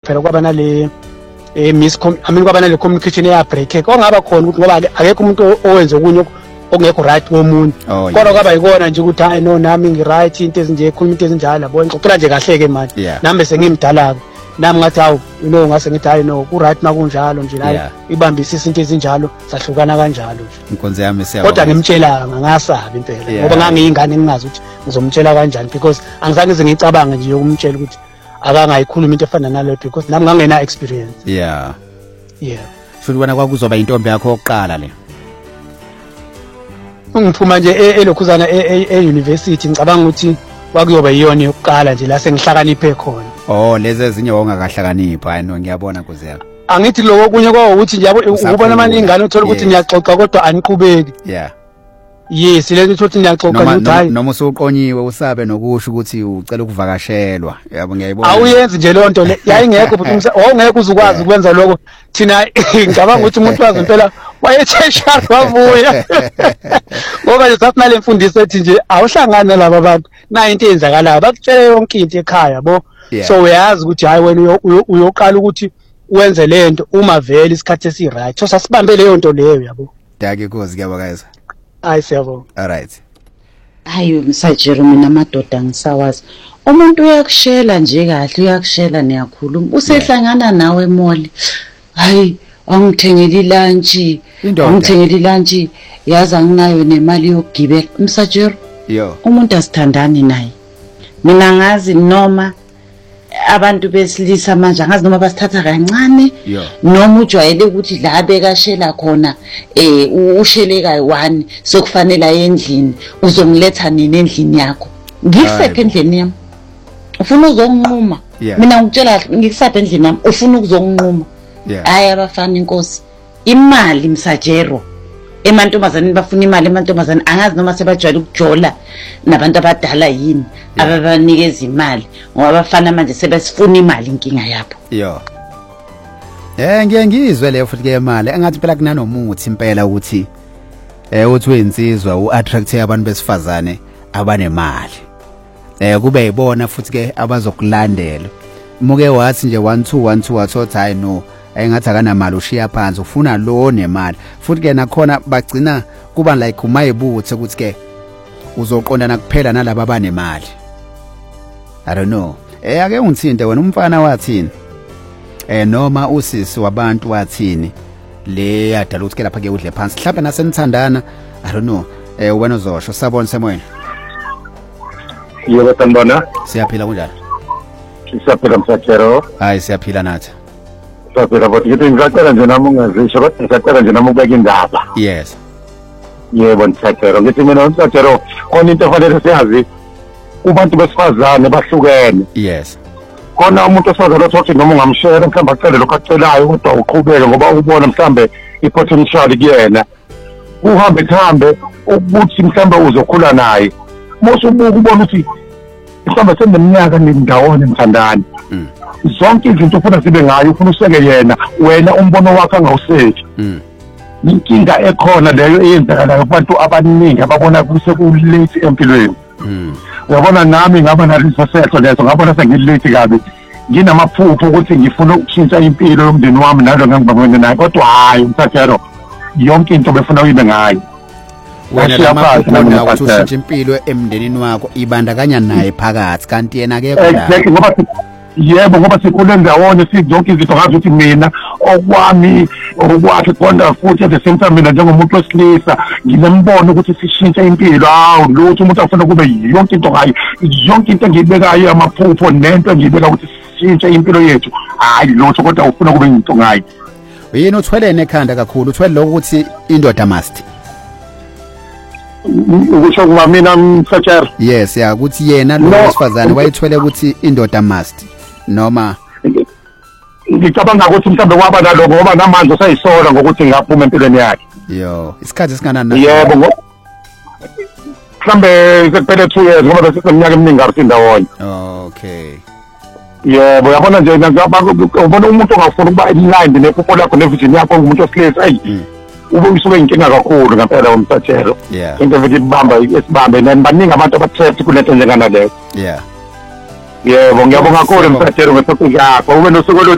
phela kwaba nale kwaba nale communication eyabreak ongaba khona ukuthi ngoba akekho umuntu owenza okunye okungekho right komuntu kodwa kwaba yikona nje ukuthi hayi no nami ngi-right into ezinje ekhuluma into ezinjalo yabo ngixoxela nje kahle-ke manje nami bese ngimdala-ke nami ngathi hawu ngase ngithi hayi no ku-right makunjalo nje hayi ibambisisa into ezinjalo sahlukana kanjalo nje inkonzo yami kodwa ngimtshelanga ngasabi impela ngoba ngangiyingane ngingazi ukuthi ngizomtshela kanjani because angizange ngize ngicabange nje yokumtshela ukuthi akangayikhuluma into efana naleyo because nami ngangena experience futhi wena kwakuzoba intombi yakho yokuqala le ngiphuma nje elokhuzana e-university ngicabanga ukuthi kwakuyoba yiyona yokuqala nje la sengihlakaniphe khona lezi ezinye wawungakahlakaniphi hayi no ngiyabona nkosi yami angithi lokho kunye kwawukuthi nje ubona manje ingane uthola ukuthi niyaxoxa kodwa aniqhubeki yes lento uthi niyaxoxa ukuthi hayi noma usuqonyiwe usabe nokusho ukuthi ucela ukuvakashelwa yabo ngiyayibona awuyenzi nje le nto le yayingekho futhi wawungeke uzukwazi ukwenza lokho thina ngicabanga ukuthi umuntu wazi impela wayetheshara wavuya ngoba nje sathi nale mfundiso ethi nje awuhlangane laba abantu nayo into eyenzakalayo bakutshela yonke into ekhaya yabo so uyazi ukuthi hayi wena uyoqala ukuthi wenze lento uma vele isikhathi esi-right so sasibambe leyo nto leyo yabo dake kozi kuyabakaza hayi siyabonga alright hayi msajero mina amadoda ngisawazi umuntu uyakushela nje kahle uyakushela niyakhuluma usehlangana nawe moli hayi angithengela lunch yazi anginayo nemali yokugibela msajero umuntu asithandani naye mina ngazi noma abantu besilisa manje angazi noma basithatha kancane noma ujwayele ukuthi la bekashela khona usheleka yi1 sokufanele endlini uzongiletha nini endlini yakho ngikusephe endlini yami ufuna uzonginquma mina ngikutshela ngikusaphe endlini yami ufuna ukuzonginquma hayi abafana inkosi imali msajero emantombazaneni bafuna imali emantombazaneni angazi noma sebajwayele ukujola nabantu abadala yini ababanikeza imali ngoba abafana manje sebesifuna imali inkinga yabo ngiye ngizwe leyo futhi ke imali engathi phela kunanomuthi impela ukuthi uthi wensizwa uattract abantu besifazane abanemali kube yibona futhi ke abazokulandela muke wathi nje 1 2 wathothi hayi no engathi akanamali ushiya phansi ufuna lo nemali futhi ke nakhona bagcina kuba like umayibuthe ukuthi ke uzoqondana kuphela nalabo abanemali I don't know ake ungithinte wena umfana wathini noma usisi wabantu wathini le yadala ukuthi ke lapha ke udle phansi mhlawumbe nasenithandana I don't know wena uzosho sabona semoyeni yebo tambona siyaphila kunjani siyaphila msajero hayi siyaphila nathi saphela but ngithi ngicela nje nami ungazisho kodwa ngicela nje nami ukubeka indaba yes yebo msajero ngithi mina msajero khona into efanele siyazi kubantu besifazane bahlukene yes khona umuntu osifazane othothi noma ungamshera mhlawumbe acele lokho acelayo kodwa uqhubeke ngoba ubona mhlawumbe i-potential kuyena uhambe ukuthi mhlawumbe uzokhula naye mose ubuka ubona ukuthi mhlawumbe seneminyaka nindawone mthandani zonke izinto ufuna sibe ngayo ufuna useke yena wena umbono wakhe angawuseki inkinga ekhona leyo eyenzakalayo kubantu abaningi ababona kusekulate empilweni uyabona nami ngaba naleso setho leso ngabona sengilate kabi nginamaphupho ukuthi ngifuna ukushintsha impilo yomndeni wami nalo ngangibangwene naye kodwa hayi msajero yonke into befuna uyibe ngayo wena lamaphupho ukuthi ushintshe impilo emndenini wakho ibandakanya naye phakathi kanti yena akekho exactly ngoba yebo ngoba sikhule ndawonye sizonke izinto ngazi ukuthi mina okwami okwakhe khona futhi at the same time mina njengomuntu wesilisa nginembono ukuthi sishintshe impilo lutho umuntu afuna kube yonke into ngayo yonke into engiyibekayo amaphupho nento engiyibeka ukuthi sishintshe impilo yethu hayi lutho kodwa ufuna kube into ngayo yini uthwelene ekhanda kakhulu uthwele lokho ukuthi indoda must ukusho kuba mina msajero yes ukuthi yena lo wesifazane wayithwele ukuthi indoda must noma ngicabanga ukuthi mhlawumbe kwaba naloko ngoba namanje usayisola ngokuthi ngaphuma empilweni yakhe isikhathi singanani yebo mhlawumbe sekuphele 2 years ngoba besesemnyaka eminingi arisindawonye okay yebo yabona nje ubona umuntu ongafuna ukuba in-line nephupho lakho nevision yakho ngumuntu wesilisa ube usuke inkinga kakhulu ngempela umsajero into futhi isibambe baningi abantu abatheft kulento njengana leyo yebo ngiyabonga kakhulu msajero ngesokuthi yakho ube nosuku